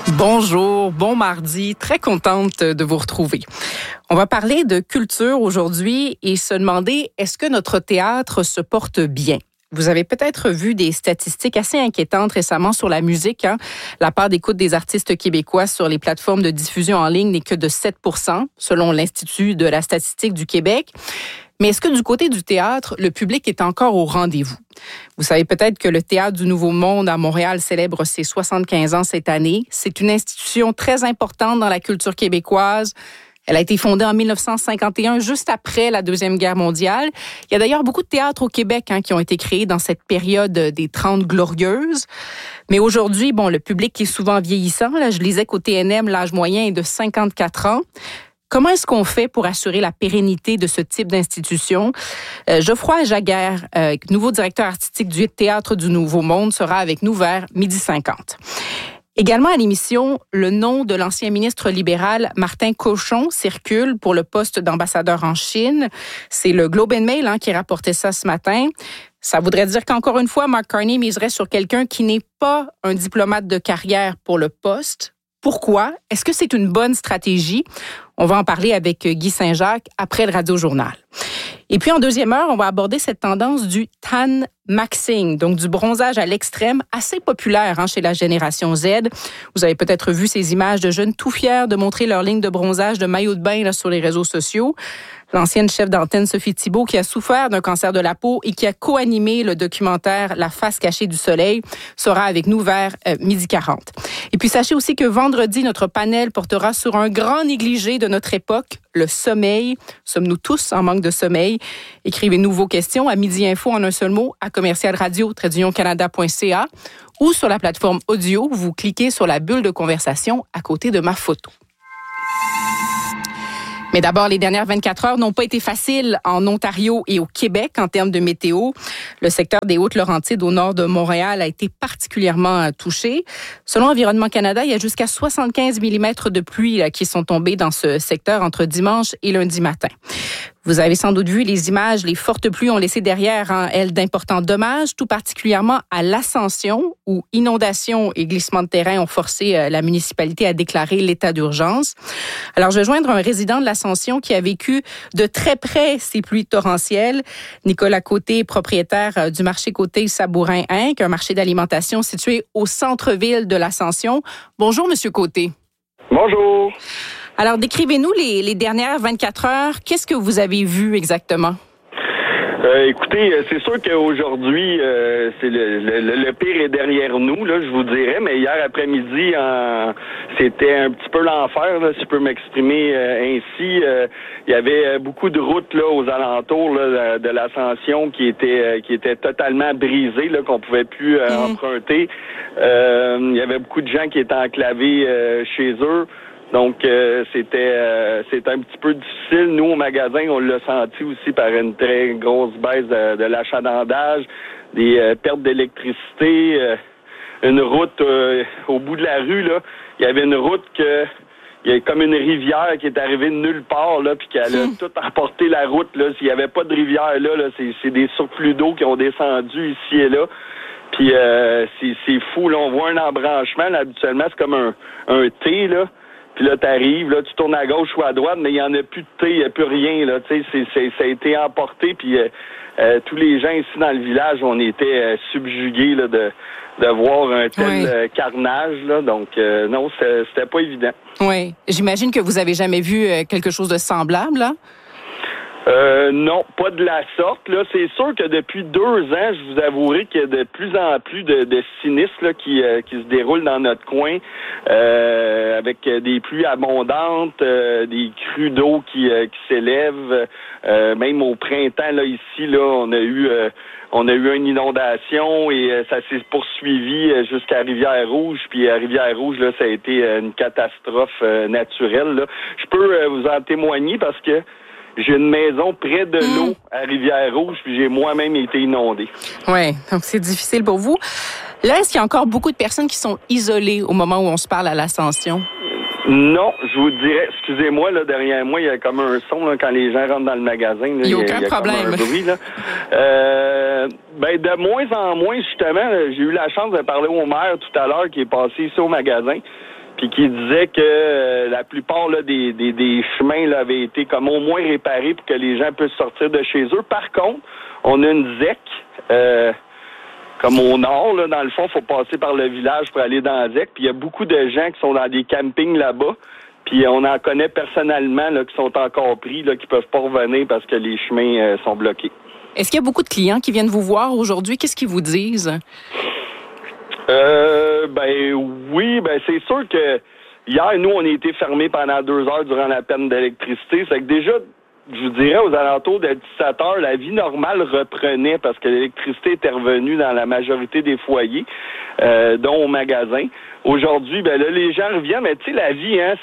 Bonjour, bon mardi, très contente de vous retrouver. On va parler de culture aujourd'hui et se demander, est-ce que notre théâtre se porte bien? Vous avez peut-être vu des statistiques assez inquiétantes récemment sur la musique. La part d'écoute des artistes québécois sur les plateformes de diffusion en ligne n'est que de 7 % selon l'Institut de la statistique du Québec. Mais est-ce que du côté du théâtre, le public est encore au rendez-vous? Vous savez peut-être que le Théâtre du Nouveau Monde à Montréal célèbre ses 75 ans cette année. C'est une institution très importante dans la culture québécoise. Elle a été fondée en 1951, juste après la Deuxième Guerre mondiale. Il y a d'ailleurs beaucoup de théâtres au Québec qui ont été créés dans cette période des 30 glorieuses. Mais aujourd'hui, le public est souvent vieillissant. Là, je lisais qu'au TNM, l'âge moyen est de 54 ans. Comment est-ce qu'on fait pour assurer la pérennité de ce type d'institution? Geoffroy Jaguer, nouveau directeur artistique du Théâtre du Nouveau Monde, sera avec nous vers 12h50. Également à l'émission, le nom de l'ancien ministre libéral Martin Cauchon circule pour le poste d'ambassadeur en Chine. C'est le Globe and Mail qui rapportait ça ce matin. Ça voudrait dire qu'encore une fois, Mark Carney miserait sur quelqu'un qui n'est pas un diplomate de carrière pour le poste. Pourquoi? Est-ce que c'est une bonne stratégie? On va en parler avec Guy Saint-Jacques après le Radio-Journal. Et puis en deuxième heure, on va aborder cette tendance du tan maxing, donc du bronzage à l'extrême, assez populaire chez la génération Z. Vous avez peut-être vu ces images de jeunes tout fiers de montrer leur ligne de bronzage de maillot de bain sur les réseaux sociaux. L'ancienne chef d'antenne Sophie Thibault, qui a souffert d'un cancer de la peau et qui a co-animé le documentaire La face cachée du soleil, sera avec nous vers 12h40. Et puis sachez aussi que vendredi, notre panel portera sur un grand négligé de notre époque, le sommeil. Sommes-nous tous en manque de sommeil? Écrivez-nous vos questions à Midi Info en un seul mot à commercialradio-canada.ca ou sur la plateforme audio, vous cliquez sur la bulle de conversation à côté de ma photo. Mais d'abord, les dernières 24 heures n'ont pas été faciles en Ontario et au Québec en termes de météo. Le secteur des Hautes-Laurentides au nord de Montréal a été particulièrement touché. Selon Environnement Canada, il y a jusqu'à 75 mm de pluie qui sont tombés dans ce secteur entre dimanche et lundi matin. Vous avez sans doute vu les images, les fortes pluies ont laissé derrière, elles, d'importants dommages, tout particulièrement à l'Ascension, où inondations et glissements de terrain ont forcé la municipalité à déclarer l'état d'urgence. Alors, je vais joindre un résident de l'Ascension qui a vécu de très près ces pluies torrentielles. Nicolas Côté, propriétaire du marché Côté Sabourin Inc., un marché d'alimentation situé au centre-ville de l'Ascension. Bonjour, Monsieur Côté. Bonjour. Alors, décrivez-nous les dernières 24 heures. Qu'est-ce que vous avez vu exactement? Écoutez, c'est sûr qu'aujourd'hui, c'est le pire est derrière nous, là, je vous dirais, mais hier après-midi, c'était un petit peu l'enfer, là, si je peux m'exprimer ainsi. Il y avait beaucoup de routes là aux alentours là, de l'Ascension qui étaient totalement brisées, là, qu'on pouvait plus emprunter. Il y avait beaucoup de gens qui étaient enclavés chez eux. Donc, c'était un petit peu difficile. Nous, au magasin, on l'a senti aussi par une très grosse baisse de l'achalandage, des pertes d'électricité, une route au bout de la rue, là. Il y avait une route il y a comme une rivière qui est arrivée de nulle part, là, puis qu'elle a tout emporté la route, là. S'il n'y avait pas de rivière là, c'est des surplus d'eau qui ont descendu ici et là. Puis c'est fou, là. On voit un embranchement, là, habituellement, c'est comme un T, là. Puis là, t'arrives, là, tu tournes à gauche ou à droite, mais il n'y en a plus de thé, il n'y a plus rien, là, tu sais, ça a été emporté, puis tous les gens ici dans le village, on était subjugués, là, de voir un tel carnage, là, donc non, c'était pas évident. Oui, j'imagine que vous avez jamais vu quelque chose de semblable, là? Non, pas de la sorte. Là, c'est sûr que depuis 2 ans, je vous avouerai qu'il y a de plus en plus de sinistres là, qui se déroulent dans notre coin, avec des pluies abondantes, des crues d'eau qui s'élèvent. Même au printemps, là, ici, là, on a eu une inondation et ça s'est poursuivi jusqu'à Rivière-Rouge. Puis à Rivière-Rouge, là, ça a été une catastrophe naturelle. Là. Je peux vous en témoigner parce que j'ai une maison près de l'eau à Rivière-Rouge, puis j'ai moi-même été inondé. Oui, donc c'est difficile pour vous. Là, est-ce qu'il y a encore beaucoup de personnes qui sont isolées au moment où on se parle à l'Ascension? Non, je vous dirais, excusez-moi, là, derrière moi, il y a comme un son là, quand les gens rentrent dans le magasin. Là, il n'y a aucun problème. Comme un bruit, là. De moins en moins, justement, j'ai eu la chance de parler au maire tout à l'heure qui est passé ici au magasin. puis qui disait que la plupart là, des chemins là, avaient été comme au moins réparés pour que les gens puissent sortir de chez eux. Par contre, on a une ZEC, comme au nord, là, dans le fond, il faut passer par le village pour aller dans la ZEC, puis il y a beaucoup de gens qui sont dans des campings là-bas, puis on en connaît personnellement là, qui sont encore pris, là, qui peuvent pas revenir parce que les chemins sont bloqués. Est-ce qu'il y a beaucoup de clients qui viennent vous voir aujourd'hui? Qu'est-ce qu'ils vous disent? Oui, c'est sûr que hier, nous, on a été fermés pendant 2 heures durant la peine d'électricité. C'est que déjà, je vous dirais, aux alentours de 17 heures, la vie normale reprenait parce que l'électricité était revenue dans la majorité des foyers, dont au magasin. Aujourd'hui, là, les gens reviennent, mais tu sais, la vie, hein,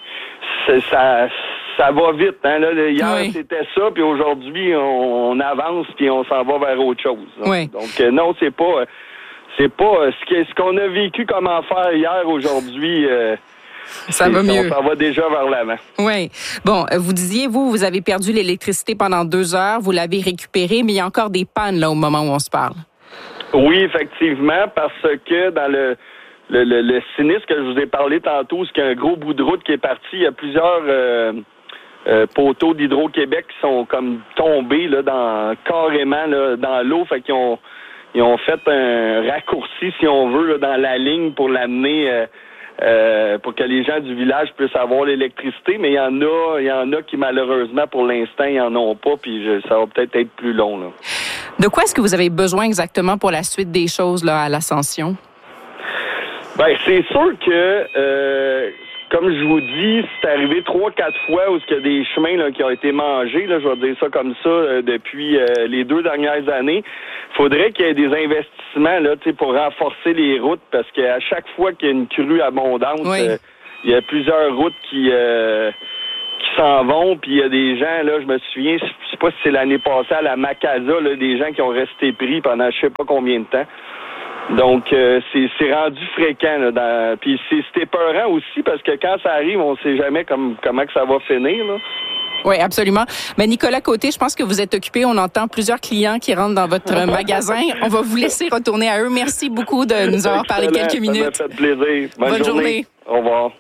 ça va vite. Hein, là, hier, c'était ça, puis aujourd'hui, on avance, puis on s'en va vers autre chose. Oui. Donc, non, c'est pas ce qu'on a vécu comme enfer hier, aujourd'hui. Ça va mieux. Ça va déjà vers l'avant. Oui. Bon, vous disiez, vous avez perdu l'électricité pendant 2 heures, vous l'avez récupérée, mais il y a encore des pannes là au moment où on se parle. Oui, effectivement, parce que dans le sinistre que je vous ai parlé tantôt, c'est qu'il y a un gros bout de route qui est parti. Il y a plusieurs poteaux d'Hydro-Québec qui sont comme tombés là, carrément là, dans l'eau. Fait qu'ils ont fait un raccourci, si on veut, là, dans la ligne pour l'amener pour que les gens du village puissent avoir l'électricité. Mais il y en a qui, malheureusement, pour l'instant, ils en ont pas, puis ça va peut-être être plus long. Là. De quoi est-ce que vous avez besoin exactement pour la suite des choses là, à l'Ascension? C'est sûr que, comme je vous dis, c'est arrivé 3-4 fois où il y a des chemins là, qui ont été mangés, là, je vais dire ça comme ça, depuis les 2 dernières années. Il faudrait qu'il y ait des investissements là, pour renforcer les routes, parce qu'à chaque fois qu'il y a une crue abondante, il y a plusieurs routes qui s'en vont, puis il y a des gens, là, je me souviens, je sais pas si c'est l'année passée à la Macasa, là, des gens qui ont resté pris pendant je sais pas combien de temps. Donc, c'est rendu fréquent. Là, puis c'est épeurant aussi, parce que quand ça arrive, on sait jamais comment que ça va finir. Là. Oui, absolument. Mais Nicolas Côté, je pense que vous êtes occupé. On entend plusieurs clients qui rentrent dans votre magasin. On va vous laisser retourner à eux. Merci beaucoup de nous avoir parlé quelques minutes. Ça m'a fait plaisir. Bonne journée. Au revoir.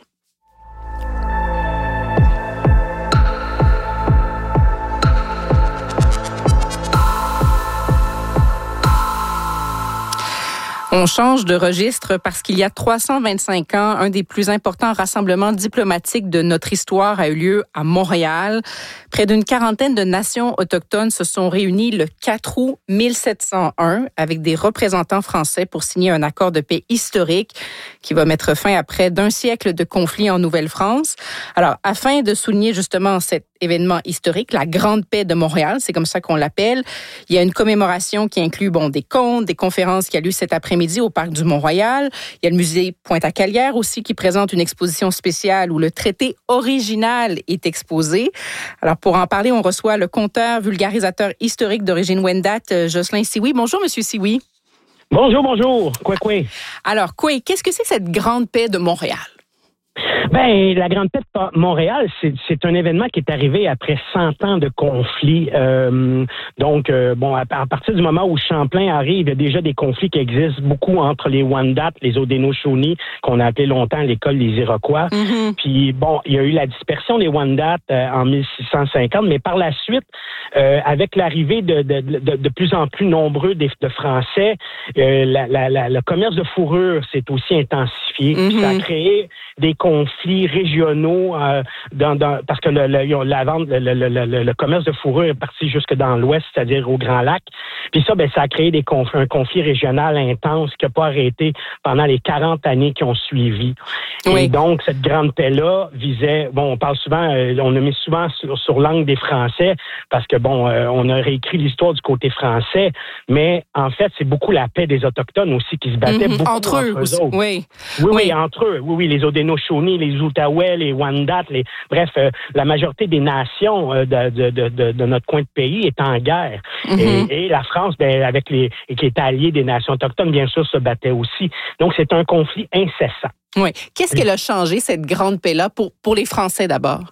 On change de registre parce qu'il y a 325 ans, un des plus importants rassemblements diplomatiques de notre histoire a eu lieu à Montréal. Près d'une quarantaine de nations autochtones se sont réunies le 4 août 1701 avec des représentants français pour signer un accord de paix historique qui va mettre fin à près d'un siècle de conflits en Nouvelle-France. Alors, afin de souligner justement cet événement historique, la Grande Paix de Montréal, c'est comme ça qu'on l'appelle. Il y a une commémoration qui inclut des contes, des conférences qui a lieu cet après-midi au Parc du Mont-Royal. Il y a le musée Pointe-à-Calière aussi qui présente une exposition spéciale où le traité original est exposé. Alors, pour en parler, on reçoit le conteur, vulgarisateur historique d'origine Wendat, Jocelyn Sioui. Bonjour, Monsieur Sioui. Bonjour. Quoi. Alors, qu'est-ce que c'est cette Grande Paix de Montréal? La Grande Paix de Montréal, c'est un événement qui est arrivé après 100 ans de conflits. À partir du moment où Champlain arrive, il y a déjà des conflits qui existent beaucoup entre les Wendat, les Haudenosaunee, qu'on a appelé longtemps l'école des Iroquois. Mm-hmm. Puis, il y a eu la dispersion des Wendat en 1650, mais par la suite, avec l'arrivée de plus en plus nombreux de Français, le commerce de fourrure s'est aussi intensifié. Mm-hmm. Ça a créé des conflits régionaux parce que le commerce de fourrure est parti jusque dans l'ouest, c'est-à-dire au Grand Lac. Puis ça, ça a créé un conflit régional intense qui n'a pas arrêté pendant les 40 années qui ont suivi. Oui. Et donc, cette grande paix-là visait, on parle souvent, on a mis souvent sur l'angle des Français parce que, on a réécrit l'histoire du côté français, mais en fait, c'est beaucoup la paix des Autochtones aussi qui se battaient beaucoup entre eux autres. Oui, entre eux. Oui, les Haudenosaunee, les Outaouais, les Wendat, la majorité des nations de notre coin de pays est en guerre. Mm-hmm. Et la France, qui est alliée des nations autochtones, bien sûr, se battait aussi. Donc, c'est un conflit incessant. Oui. Qu'est-ce qu'elle a changé, cette grande paix-là, pour les Français d'abord?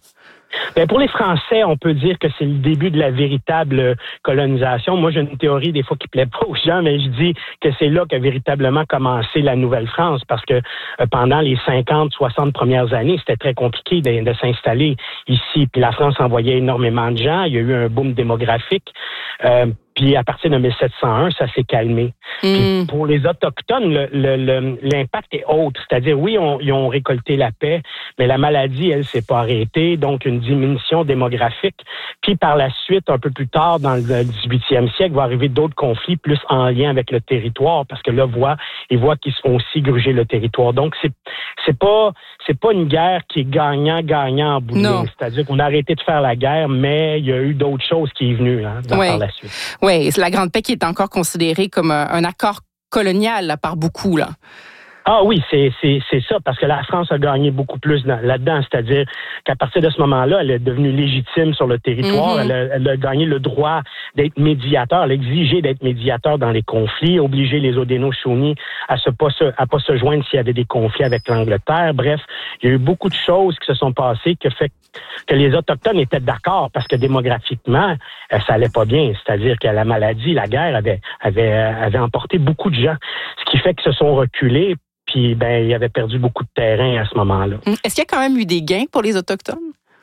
Bien, pour les Français, on peut dire que c'est le début de la véritable colonisation. Moi, j'ai une théorie des fois qui plaît pas aux gens, mais je dis que c'est là qu'a véritablement commencé la Nouvelle-France, parce que pendant les 50, 60 premières années, c'était très compliqué de s'installer ici. Puis la France envoyait énormément de gens. Il y a eu un boom démographique. Puis à partir de 1701, ça s'est calmé. Puis pour les Autochtones, l'impact est autre. C'est-à-dire, oui, ils ont récolté la paix, mais la maladie, elle, s'est pas arrêtée. Donc, une diminution démographique. Puis par la suite, un peu plus tard, dans le 18e siècle, va arriver d'autres conflits plus en lien avec le territoire, parce que là, ils voient qu'ils se font aussi gruger le territoire. Donc, c'est pas une guerre qui est gagnant-gagnant en bout de ligne. C'est-à-dire qu'on a arrêté de faire la guerre, mais il y a eu d'autres choses qui est venues par la suite. Oui, c'est la Grande Paix qui est encore considérée comme un accord colonial là, par beaucoup, là. Ah oui, c'est ça, parce que la France a gagné beaucoup plus là-dedans. C'est-à-dire qu'à partir de ce moment-là, elle est devenue légitime sur le territoire. Elle a gagné le droit d'être médiateur. Elle a exigé d'être médiateur dans les conflits, obligé les Haudenosaunee à pas se joindre s'il y avait des conflits avec l'Angleterre. Bref, il y a eu beaucoup de choses qui se sont passées qui fait que les Autochtones étaient d'accord, parce que démographiquement, ça allait pas bien. C'est-à-dire que la maladie, la guerre avait emporté beaucoup de gens. Ce qui fait qu'ils se sont reculés. Puis, ils avaient perdu beaucoup de terrain à ce moment-là. Est-ce qu'il y a quand même eu des gains pour les Autochtones?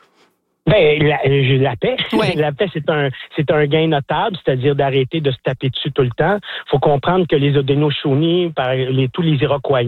La paix. Ouais. La paix, c'est un gain notable, c'est-à-dire d'arrêter de se taper dessus tout le temps. Faut comprendre que les Haudenosaunee, tous les Iroquois,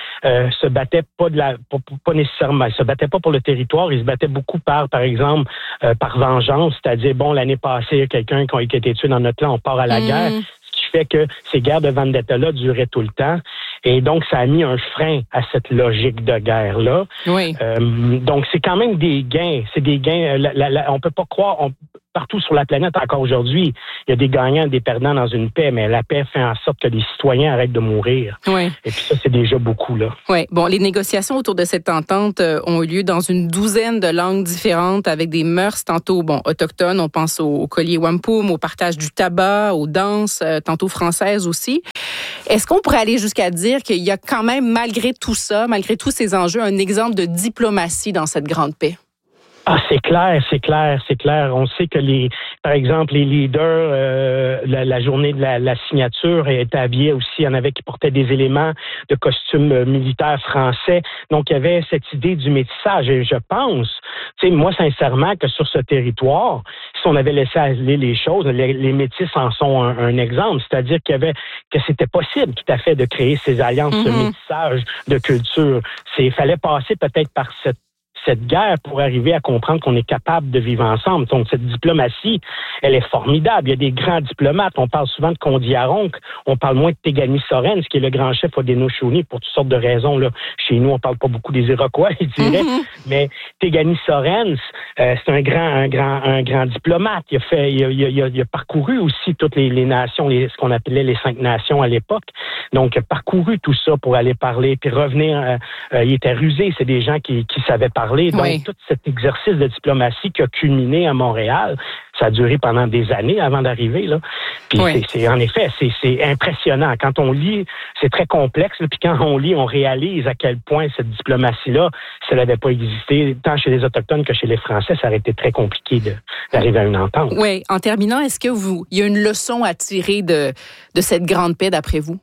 se battaient pas nécessairement, ils se battaient pas pour le territoire, ils se battaient beaucoup par exemple, par vengeance, c'est-à-dire, l'année passée, il y a quelqu'un qui a été tué dans notre clan, on part à la guerre. Ce qui fait que ces guerres de vendetta-là duraient tout le temps. Et donc, ça a mis un frein à cette logique de guerre-là. Oui. Donc, c'est quand même des gains. C'est des gains. On peut pas croire... Partout sur la planète, encore aujourd'hui, il y a des gagnants et des perdants dans une paix, mais la paix fait en sorte que les citoyens arrêtent de mourir. Oui. Et puis ça, c'est déjà beaucoup, là. Oui. Bon, les négociations autour de cette entente ont eu lieu dans une douzaine de langues différentes, avec des mœurs tantôt, autochtones, on pense au collier wampum, au partage du tabac, aux danses, tantôt françaises aussi. Est-ce qu'on pourrait aller jusqu'à dire qu'il y a quand même, malgré tout ça, malgré tous ces enjeux, un exemple de diplomatie dans cette grande paix? Ah, c'est clair. On sait que par exemple, les leaders, la journée de la signature étaient habillés aussi. Il y en avait qui portaient des éléments de costumes militaires français. Donc, il y avait cette idée du métissage. Et je pense, moi, sincèrement, que sur ce territoire, si on avait laissé aller les choses, les métis en sont un exemple. C'est-à-dire que c'était possible, tout à fait, de créer ces alliances de métissage de culture. Il fallait passer peut-être par cette guerre pour arriver à comprendre qu'on est capable de vivre ensemble. Donc, cette diplomatie, elle est formidable. Il y a des grands diplomates. On parle souvent de Kondiaronk. On parle moins de Tegani Sorens, qui est le grand chef Haudenosaunee pour toutes sortes de raisons. Là. Chez nous, on parle pas beaucoup des Iroquois, je dirais. Mais Tegani Sorens, c'est un grand diplomate. Il a parcouru aussi toutes les nations, ce qu'on appelait les 5 nations à l'époque. Donc, il a parcouru tout ça pour aller parler, puis revenir. Il était rusé. C'est des gens qui savaient parler. Donc, tout cet exercice de diplomatie qui a culminé à Montréal, ça a duré pendant des années avant d'arriver, là. Puis en effet, c'est impressionnant. Quand on lit, c'est très complexe, là, puis quand on lit, on réalise à quel point cette diplomatie-là, si elle n'avait pas existé, tant chez les Autochtones que chez les Français, ça aurait été très compliqué d'arriver à une entente. Oui. En terminant, est-ce que il y a une leçon à tirer de cette grande paix, d'après vous?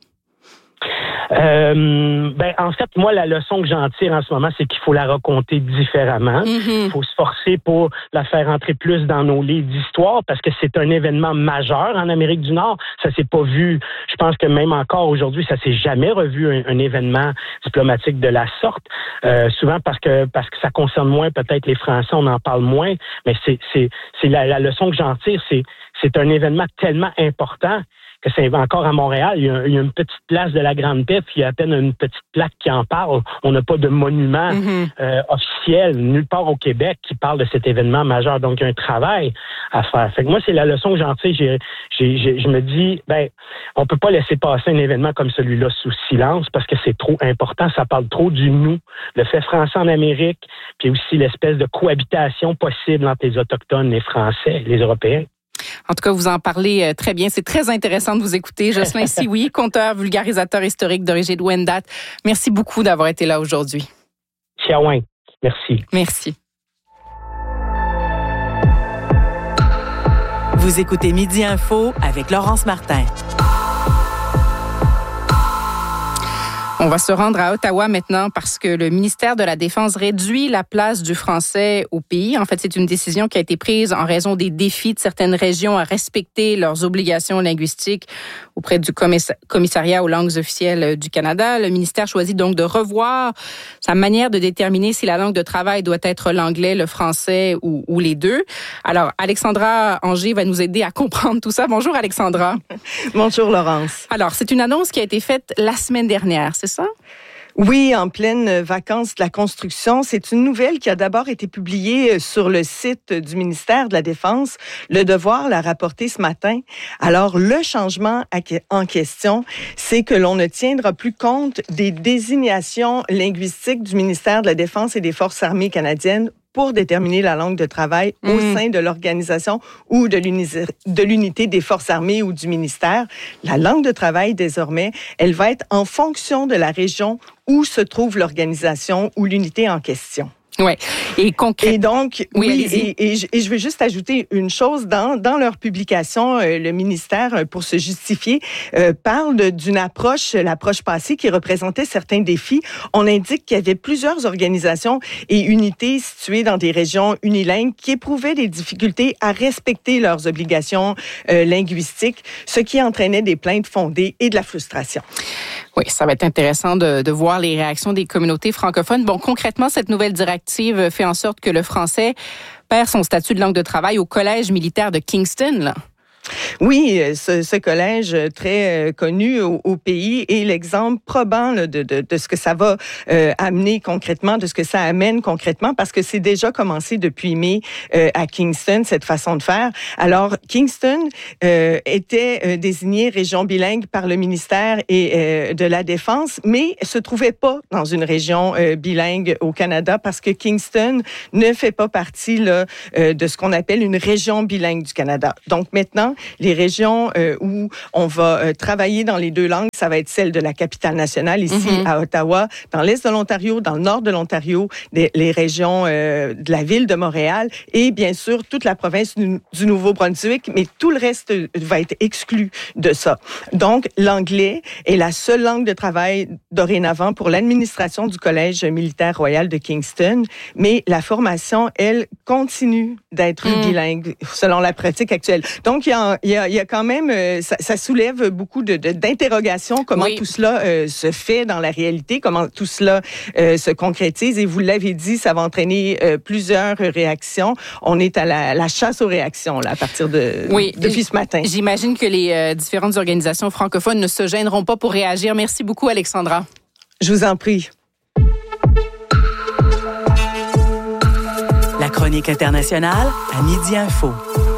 En fait, moi, la leçon que j'en tire en ce moment, c'est qu'il faut la raconter différemment. Il faut se forcer pour la faire entrer plus dans nos livres d'histoire, parce que c'est un événement majeur en Amérique du Nord. Ça s'est pas vu. Je pense que même encore aujourd'hui, ça s'est jamais revu un événement diplomatique de la sorte. Souvent parce que ça concerne moins peut-être les Français, on en parle moins. Mais c'est la leçon que j'en tire, c'est un événement tellement important que c'est encore à Montréal, il y a une petite place de la Grande Paix, puis il y a à peine une petite plaque qui en parle. On n'a pas de monument officiel nulle part au Québec qui parle de cet événement majeur. Donc, il y a un travail à faire. Fait que moi, c'est la leçon que j'en tire. Je me dis, on peut pas laisser passer un événement comme celui-là sous silence, parce que c'est trop important. Ça parle trop du nous, le fait français en Amérique, puis aussi l'espèce de cohabitation possible entre les Autochtones, les Français, les Européens. En tout cas, vous en parlez très bien. C'est très intéressant de vous écouter. Jocelyn Sioui, conteur, vulgarisateur historique d'origine Wendat. Merci beaucoup d'avoir été là aujourd'hui. Chiawin, merci. Merci. Vous écoutez Midi Info avec Laurence Martin. On va se rendre à Ottawa maintenant parce que le ministère de la Défense réduit la place du français au pays. En fait, c'est une décision qui a été prise en raison des défis de certaines régions à respecter leurs obligations linguistiques auprès du commissariat aux langues officielles du Canada. Le ministère choisit donc de revoir sa manière de déterminer si la langue de travail doit être l'anglais, le français ou les deux. Alors, Alexandra Anger va nous aider à comprendre tout ça. Bonjour, Alexandra. Bonjour, Laurence. Alors, c'est une annonce qui a été faite la semaine dernière, c'est ça? Oui, en pleine vacances de la construction. C'est une nouvelle qui a d'abord été publiée sur le site du ministère de la Défense. Le Devoir l'a rapporté ce matin. Alors, le changement en question, c'est que l'on ne tiendra plus compte des désignations linguistiques du ministère de la Défense et des Forces armées canadiennes pour déterminer la langue de travail au sein de l'organisation ou de l'unité des Forces armées ou du ministère. La langue de travail, désormais, elle va être en fonction de la région où se trouve l'organisation ou l'unité en question. Ouais. Et concrètement. Et donc, oui, et je veux juste ajouter une chose. Dans leur publication, le ministère, pour se justifier, parle d'une approche, l'approche passée, qui représentait certains défis. On indique qu'il y avait plusieurs organisations et unités situées dans des régions unilingues qui éprouvaient des difficultés à respecter leurs obligations linguistiques, ce qui entraînait des plaintes fondées et de la frustration. Oui, ça va être intéressant de voir les réactions des communautés francophones. Bon, concrètement, cette nouvelle directive fait en sorte que le français perd son statut de langue de travail au collège militaire de Kingston, là. Oui, ce collège très connu au pays est l'exemple probant là, de ce que ça va amener concrètement, de ce que ça amène concrètement, parce que c'est déjà commencé depuis mai à Kingston, cette façon de faire. Alors, Kingston était désigné région bilingue par le ministère et de la Défense, mais se trouvait pas dans une région bilingue au Canada parce que Kingston ne fait pas partie là, de ce qu'on appelle une région bilingue du Canada. Donc maintenant, les régions où on va travailler dans les deux langues, ça va être celle de la capitale nationale, ici à Ottawa, dans l'est de l'Ontario, dans le nord de l'Ontario, les régions de la ville de Montréal et bien sûr toute la province du Nouveau-Brunswick, mais tout le reste va être exclu de ça. Donc, l'anglais est la seule langue de travail dorénavant pour l'administration du Collège militaire royal de Kingston, mais la formation, elle, continue d'être bilingue selon la pratique actuelle. Donc, il y a quand même, ça soulève beaucoup d'interrogations, comment tout cela se fait dans la réalité, comment tout cela se concrétise. Et vous l'avez dit, ça va entraîner plusieurs réactions. On est à la chasse aux réactions là, à partir depuis ce matin. J'imagine que les différentes organisations francophones ne se gêneront pas pour réagir. Merci beaucoup, Alexandra. Je vous en prie. La chronique internationale à Midi Info.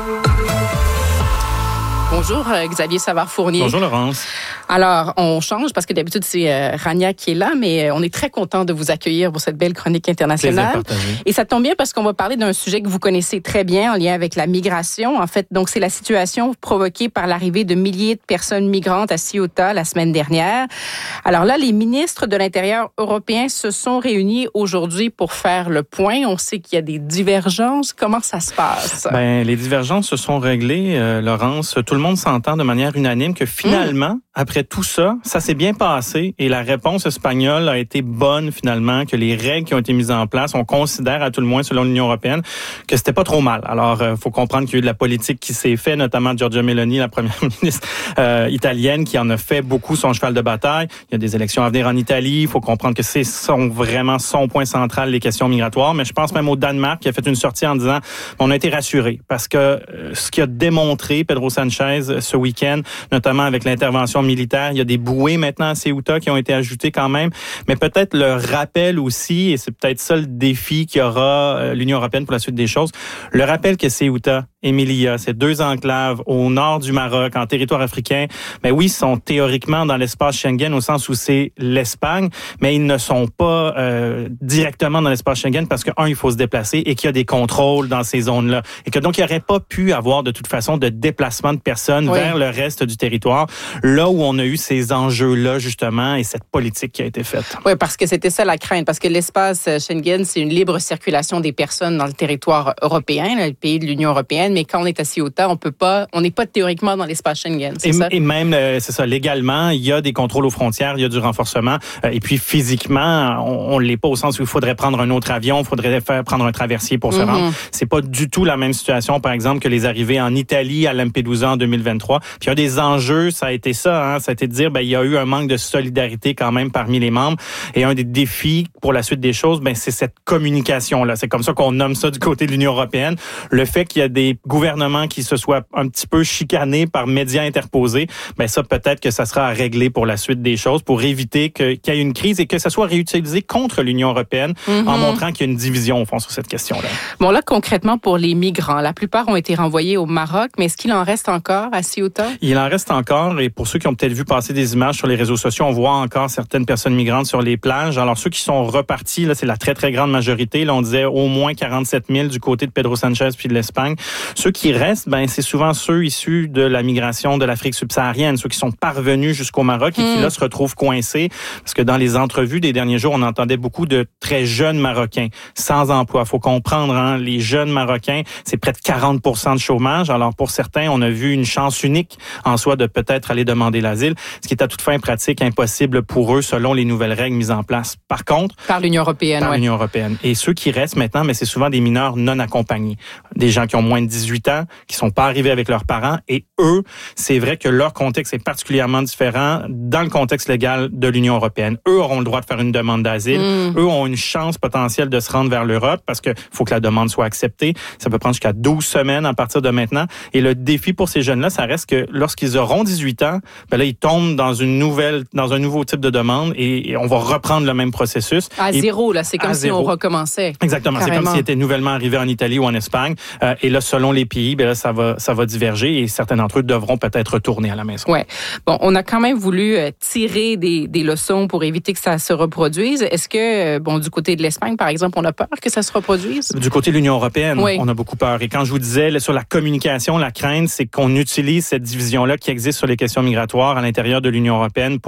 Bonjour, Xavier Savard-Fournier. Bonjour, Laurence. Alors, on change parce que d'habitude, c'est Rania qui est là, mais on est très content de vous accueillir pour cette belle chronique internationale. Et ça tombe bien parce qu'on va parler d'un sujet que vous connaissez très bien en lien avec la migration. En fait, donc, c'est la situation provoquée par l'arrivée de milliers de personnes migrantes à Ceuta la semaine dernière. Alors là, les ministres de l'Intérieur européens se sont réunis aujourd'hui pour faire le point. On sait qu'il y a des divergences. Comment ça se passe? Les divergences se sont réglées, Laurence. Tout le monde s'entend de manière unanime que finalement, après tout ça, ça s'est bien passé et la réponse espagnole a été bonne finalement, que les règles qui ont été mises en place, on considère à tout le moins selon l'Union européenne que c'était pas trop mal. Alors, faut comprendre qu'il y a eu de la politique qui s'est fait, notamment Giorgia Meloni, la première ministre italienne, qui en a fait beaucoup son cheval de bataille. Il y a des élections à venir en Italie. Il faut comprendre que c'est vraiment son point central, les questions migratoires. Mais je pense même au Danemark qui a fait une sortie en disant on a été rassurés parce que ce qui a démontré Pedro Sanchez ce week-end, notamment avec l'intervention militaire, il y a des bouées maintenant à Ceuta qui ont été ajoutées quand même, mais peut-être le rappel aussi, et c'est peut-être ça le défi qu'il y aura l'Union européenne pour la suite des choses, le rappel que Ceuta et Melilla, ces deux enclaves au nord du Maroc, en territoire africain, mais oui, sont théoriquement dans l'espace Schengen au sens où c'est l'Espagne, mais ils ne sont pas directement dans l'espace Schengen parce que, il faut se déplacer et qu'il y a des contrôles dans ces zones-là. Et que donc, il n'y aurait pas pu avoir de toute façon de déplacement de personnes vers le reste du territoire, là où on a eu ces enjeux-là, justement, et cette politique qui a été faite. Oui, parce que c'était ça la crainte, parce que l'espace Schengen, c'est une libre circulation des personnes dans le territoire européen, le pays de l'Union européenne. Schengen, mais quand on est à Ceuta, on n'est pas théoriquement dans l'espace Schengen, c'est ça? Et même, c'est ça, légalement, il y a des contrôles aux frontières, il y a du renforcement, et puis physiquement, on l'est pas au sens où il faudrait prendre un autre avion, il faudrait prendre un traversier pour se rendre. C'est pas du tout la même situation, par exemple, que les arrivées en Italie à Lampedusa en 2023. Puis un des enjeux, ça a été ça, ça a été de dire, il y a eu un manque de solidarité quand même parmi les membres. Et un des défis pour la suite des choses, c'est cette communication-là. C'est comme ça qu'on nomme ça du côté de l'Union européenne. Le fait qu'il y a des gouvernements qui se soient un petit peu chicanés par médias interposés, ça peut-être que ça sera à régler pour la suite des choses, pour éviter qu'il y ait une crise et que ça soit réutilisé contre l'Union européenne en montrant qu'il y a une division au fond sur cette question-là. Bon, là, concrètement, pour les migrants, la plupart ont été renvoyés au Maroc, mais est-ce qu'il en reste encore à Ceuta? Il en reste encore, et pour ceux qui ont peut-être vu passer des images sur les réseaux sociaux, on voit encore certaines personnes migrantes sur les plages. Alors, ceux qui sont repartis, là, c'est la très, très grande majorité. Là, on disait au moins 47 000 du côté de Pedro Sanchez puis de l'Espagne. Ceux qui restent, c'est souvent ceux issus de la migration de l'Afrique subsaharienne, ceux qui sont parvenus jusqu'au Maroc et qui, là, se retrouvent coincés. Parce que dans les entrevues des derniers jours, on entendait beaucoup de très jeunes Marocains sans emploi. Faut comprendre, les jeunes Marocains, c'est près de 40% de chômage. Alors, pour certains, on a vu une chance unique en soi de peut-être aller demander l'asile, ce qui est à toute fin pratique impossible pour eux selon les nouvelles règles mises en place. Par contre, par l'Union européenne, l'Union européenne. Et ceux qui restent maintenant, c'est souvent des mineurs non accompagnés, des gens qui ont moins de 18 ans, qui sont pas arrivés avec leurs parents. Et eux, c'est vrai que leur contexte est particulièrement différent dans le contexte légal de l'Union européenne. Eux auront le droit de faire une demande d'asile. Eux ont une chance potentielle de se rendre vers l'Europe parce que faut que la demande soit acceptée. Ça peut prendre jusqu'à 12 semaines à partir de maintenant. Et le défi pour ces jeunes-là, ça reste que lorsqu'ils auront 18 ans, là, ils tombent dans un nouveau type de demande et on va reprendre le même processus. À zéro, là, c'est comme si on recommençait. Exactement. Carrément. C'est comme s'ils étaient nouvellement arrivés en Italie ou en Espagne. Et là, selon les pays, là, ça va diverger et certains d'entre eux devront peut-être retourner à la maison. Ouais. Bon, on a quand même voulu tirer des leçons pour éviter que ça se reproduise. Est-ce que, du côté de l'Espagne, par exemple, on a peur que ça se reproduise? Du côté de l'Union européenne, on a beaucoup peur. Et quand je vous disais, là, sur la communication, la crainte, c'est qu'on utilise cette division-là qui existe sur les questions migratoires à l'intérieur de l'Union européenne pour